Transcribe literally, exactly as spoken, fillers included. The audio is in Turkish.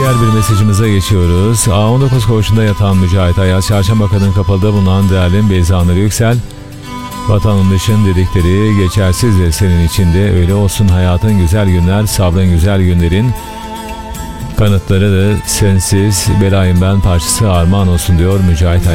diğer bir mesajımıza geçiyoruz. A on dokuz koğuşunda yatan Mücahit Ayaz, Çarşamba Kadın Kapalı'da bulunan değerli Beyza Nur Yüksel, vatandaşın dedikleri geçersizdir senin içinde, öyle olsun hayatın güzel günler, sabrın güzel günlerin kanıtları da sensiz belayım ben parçası armağan olsun diyor Mücahit Ayaz.